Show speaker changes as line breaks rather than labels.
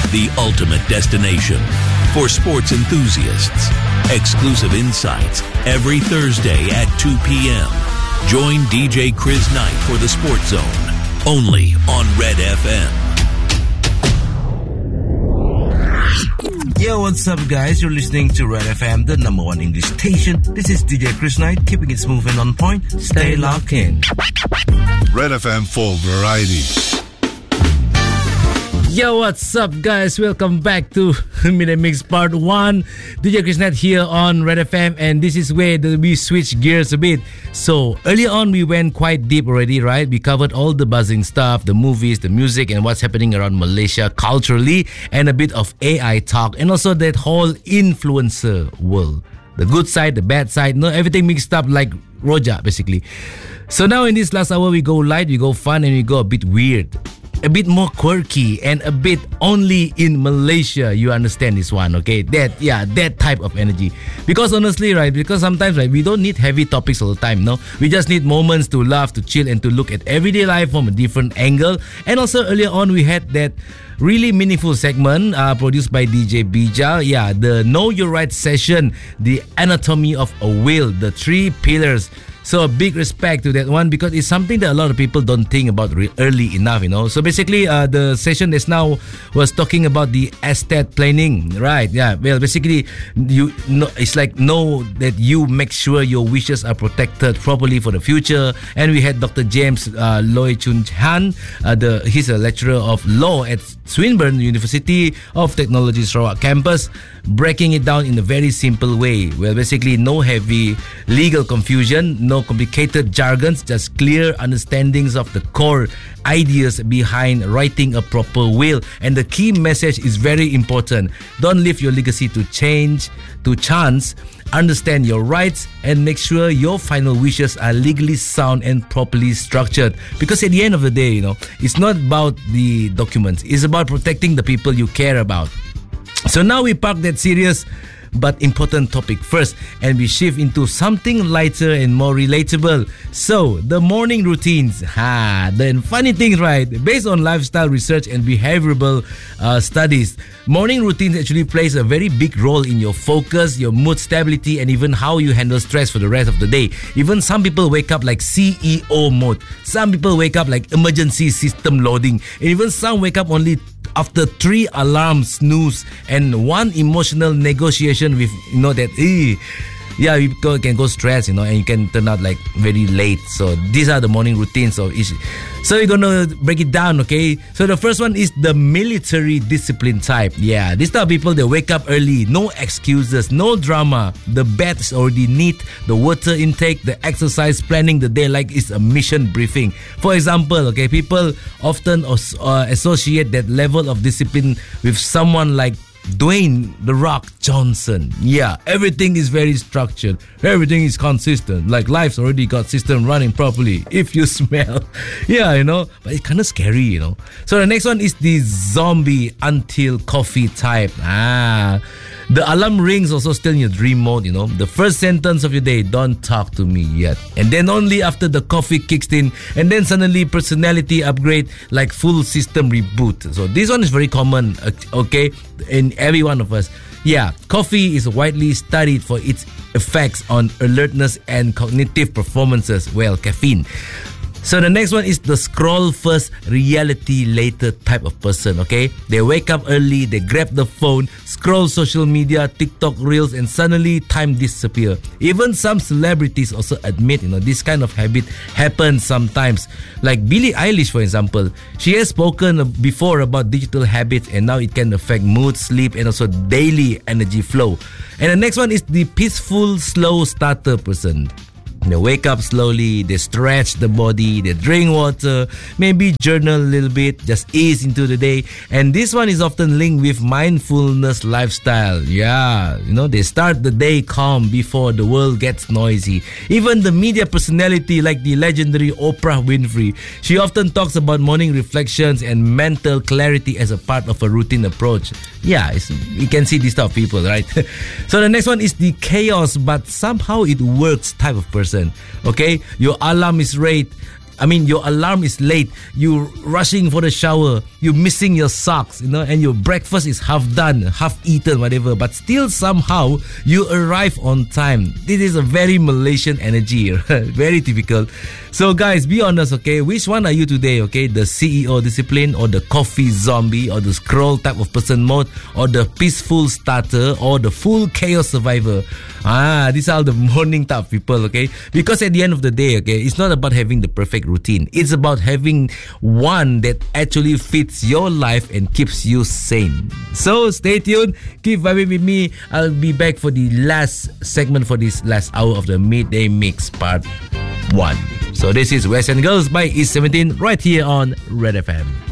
the ultimate destination for sports enthusiasts. Exclusive insights every Thursday at 2 p.m. Join DJ Chris Knight for the Sports Zone, only on Red FM.
Yo, what's up, guys? You're listening to Red FM, the number one English station. This is DJ Chris Knight, keeping it smooth and on point. Stay locked in.
Red FM full variety.
Yo, what's up, guys? Welcome back to Midnight Mix Part 1. DJ Chris Knight here on Red FM, and this is where we switch gears a bit. So, earlier on, we went quite deep already, right? We covered all the buzzing stuff, the movies, the music, and what's happening around Malaysia culturally, and a bit of AI talk, and also that whole influencer world. The good side, the bad side, everything mixed up like Roja, basically. So now in this last hour, we go light, we go fun, and we go a bit weird. A bit more quirky and a bit only in Malaysia. You understand this one, okay? That type of energy. Because honestly, right, because sometimes, right, we don't need heavy topics all the time, no? We just need moments to laugh, to chill, and to look at everyday life from a different angle. And also earlier on, we had that really meaningful segment produced by DJ Bijal. Yeah, the Know Your Right session, the anatomy of a will, the 3 pillars. So a big respect to that one, because it's something that a lot of people don't think about early enough, So basically, the session just now was talking about the estate planning, right? Yeah. Well, basically, it's like know that you make sure your wishes are protected properly for the future. And we had Dr. James Loy Chun Han. He's a lecturer of law at Swinburne University of Technology Sarawak campus, breaking it down in a very simple way. Well, basically, no heavy legal confusion, no complicated jargons, just clear understandings of the core ideas behind writing a proper will. And the key message is very important. Don't leave your legacy to chance. Understand your rights and make sure your final wishes are legally sound and properly structured. Because at the end of the day, it's not about the documents. It's about protecting the people you care about. So now we park that serious but important topic first, and we shift into something lighter and more relatable. So, the morning routines. The funny thing, right? Based on lifestyle research and behavioral studies, morning routines actually plays a very big role in your focus, your mood stability, and even how you handle stress for the rest of the day. Even some people wake up like CEO mode. Some people wake up like emergency system loading. And even some wake up only after 3 alarms snooze and 1 emotional negotiation with, you can go stress, and you can turn out like very late. So these are the morning routines. So we're gonna break it down, okay? So the first one is the military discipline type. Yeah, these type of people, they wake up early, no excuses, no drama. The bed is already neat, the water intake, the exercise planning the day like it's a mission briefing. For example, okay, people often associate that level of discipline with someone like Dwayne "The Rock" Johnson. Yeah, everything is very structured. Everything is consistent. Like life's already got system running properly. If you smell. Yeah, but it's kind of scary, So the next one is the zombie until coffee type. The alarm rings also still in your dream mode, The first sentence of your day, don't talk to me yet. And then only after the coffee kicks in, and then suddenly personality upgrade like full system reboot. So this one is very common, okay, in every one of us. Yeah, coffee is widely studied for its effects on alertness and cognitive performances. Well, caffeine. So the next one is the scroll first, reality later type of person, okay? They wake up early, they grab the phone, scroll social media, TikTok reels, and suddenly time disappear. Even some celebrities also admit, this kind of habit happens sometimes. Like Billie Eilish, for example. She has spoken before about digital habits, and now it can affect mood, sleep, and also daily energy flow. And the next one is the peaceful, slow starter person. They wake up slowly, they stretch the body, they drink water, maybe journal a little bit, just ease into the day. And this one is often linked with mindfulness lifestyle. Yeah, they start the day calm before the world gets noisy. Even the media personality like the legendary Oprah Winfrey, she often talks about morning reflections and mental clarity as a part of a routine approach. Yeah, you can see these type of people, right? So the next one is the chaos but somehow it works type of person. Okay, your alarm is your alarm is late, you're rushing for the shower, you're missing your socks, and your breakfast is half done, half eaten, whatever, but still somehow you arrive on time. This is a very Malaysian energy, very typical. So guys, be honest, okay? Which one are you today, okay? The CEO discipline, or the coffee zombie, or the scroll type of person mode, or the peaceful starter, or the full chaos survivor? These are the morning type of people, okay? Because at the end of the day, okay, it's not about having the perfect routine. It's about having one that actually fits your life and keeps you sane. So stay tuned, keep vibing with me. I'll be back for the last segment for this last hour of the Midday Mix Part 1. So this is West End Girls by East 17 right here on Red FM.